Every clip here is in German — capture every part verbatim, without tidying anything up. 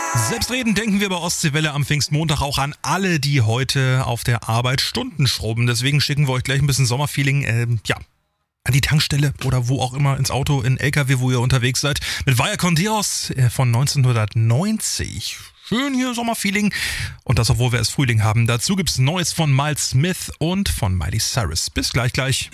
Selbstredend denken wir bei Ostseewelle am Pfingstmontag auch an alle, die heute auf der Arbeit Stunden schrubben. Deswegen schicken wir euch gleich ein bisschen Sommerfeeling, äh, ja, an die Tankstelle oder wo auch immer, ins Auto, in L K W, wo ihr unterwegs seid. Mit Vaya con Dios äh, von neunzehnhundertneunzig. Schön hier Sommerfeeling. Und das, obwohl wir es Frühling haben. Dazu gibt's Neues von Miles Smith und von Miley Cyrus. Bis gleich, gleich.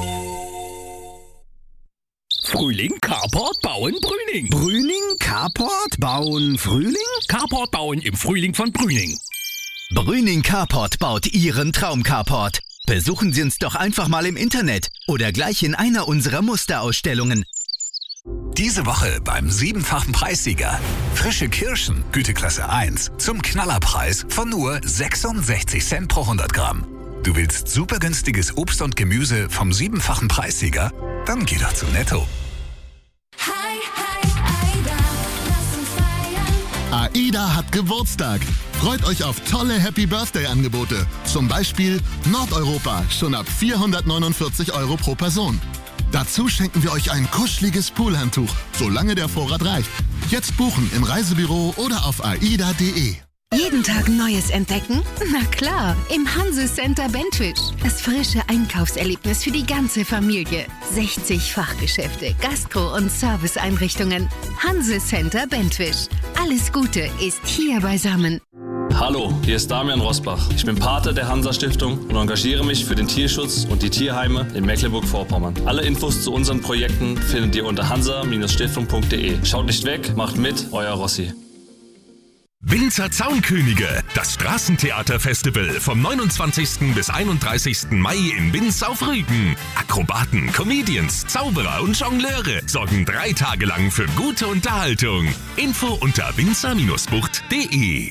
Frühling, Carport, bauen, Brüning. Brüning, Carport, bauen, Frühling? Carport bauen im Frühling von Brüning. Brüning Carport baut Ihren Traum-Carport. Besuchen Sie uns doch einfach mal im Internet oder gleich in einer unserer Musterausstellungen. Diese Woche beim siebenfachen Preissieger. Frische Kirschen, Güteklasse eins, zum Knallerpreis von nur sechsundsechzig Cent pro hundert Gramm. Du willst super günstiges Obst und Gemüse vom siebenfachen Preissieger? Dann geh doch zu Netto. Hi, hi, Aida, lass uns feiern. AIDA hat Geburtstag. Freut euch auf tolle Happy Birthday-Angebote. Zum Beispiel Nordeuropa, schon ab vierhundertneunundvierzig Euro pro Person. Dazu schenken wir euch ein kuscheliges Poolhandtuch, solange der Vorrat reicht. Jetzt buchen im Reisebüro oder auf aida punkt de. Jeden Tag Neues entdecken? Na klar, im Hanse Center Bentwitch. Das frische Einkaufserlebnis für die ganze Familie. sechzig Fachgeschäfte, Gastro- und Serviceeinrichtungen. Hanse Center Bentwitch. Alles Gute ist hier beisammen. Hallo, hier ist Damian Rosbach. Ich bin Pate der Hansa-Stiftung und engagiere mich für den Tierschutz und die Tierheime in Mecklenburg-Vorpommern. Alle Infos zu unseren Projekten findet ihr unter hansa Stiftung punkt de. Schaut nicht weg, macht mit, euer Rossi. Winzer Zaunkönige, das Straßentheaterfestival vom neunundzwanzigsten bis einunddreißigsten Mai in Binz auf Rügen. Akrobaten, Comedians, Zauberer und Jongleure sorgen drei Tage lang für gute Unterhaltung. Info unter winzer Bindestrich bucht punkt de.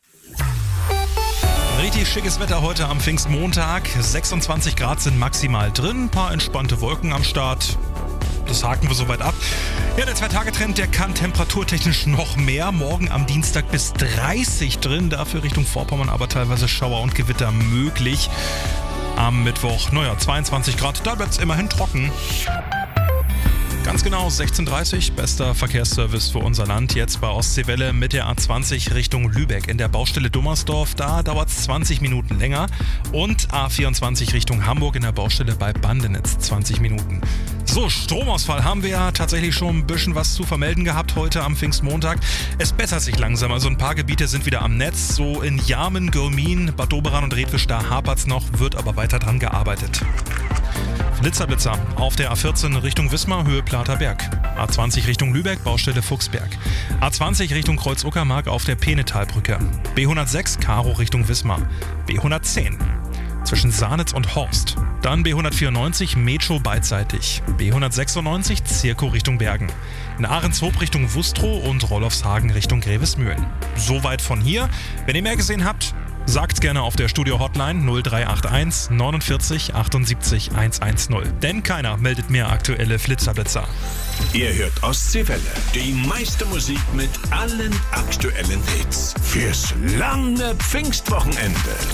Richtig schickes Wetter heute am Pfingstmontag. sechsundzwanzig Grad sind maximal drin, ein paar entspannte Wolken am Start. Das haken wir soweit ab. Ja, der Zwei-Tage-Trend, der kann temperaturtechnisch noch mehr. Morgen am Dienstag bis dreißig drin, dafür Richtung Vorpommern aber teilweise Schauer und Gewitter möglich. Am Mittwoch, naja, zweiundzwanzig Grad, da bleibt es immerhin trocken. Ganz genau, sechzehn Uhr dreißig, bester Verkehrsservice für unser Land. Jetzt bei Ostseewelle mit der A zwanzig Richtung Lübeck in der Baustelle Dummersdorf. Da dauert es zwanzig Minuten länger. Und A vierundzwanzig Richtung Hamburg in der Baustelle bei Bandenitz zwanzig Minuten. So, Stromausfall haben wir ja tatsächlich schon ein bisschen was zu vermelden gehabt heute am Pfingstmontag. Es bessert sich langsam, also ein paar Gebiete sind wieder am Netz. So in Jarmen, Gürmin, Bad Doberan und Redwisch, da hapert's noch, wird aber weiter dran gearbeitet. Blitzerblitzer auf der A vierzehn Richtung Wismar, Höhe Platerberg. A zwanzig Richtung Lübeck, Baustelle Fuchsberg. A zwanzig Richtung Kreuz-Uckermark auf der Penetalbrücke. B hundertsechs Karo Richtung Wismar. B hundertzehn zwischen Sahnitz und Horst. Dann B hundertvierundneunzig Metro beidseitig. B hundertsechsundneunzig Zirko Richtung Bergen. In Ahrenshoop Richtung Wustrow und Rollofshagen Richtung Grevesmühlen. Soweit von hier. Wenn ihr mehr gesehen habt, sagt's gerne auf der Studio-Hotline null drei acht eins neunundvierzig achtundsiebzig hundertzehn. Denn keiner meldet mehr aktuelle Flitzerblitzer. Ihr hört Ostseewelle, die meiste Musik mit allen aktuellen Hits. Fürs lange Pfingstwochenende.